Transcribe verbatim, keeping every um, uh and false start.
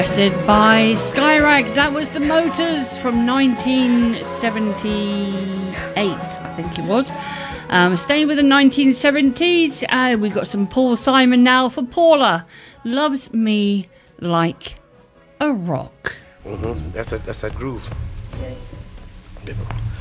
Said by Skyrag. That was the Motors from nineteen seventy-eight, I think it was. Um, staying with the nineteen seventies, uh, we've got some Paul Simon now for Paula. Loves Me Like a Rock. Mm-hmm. That's a that's a groove.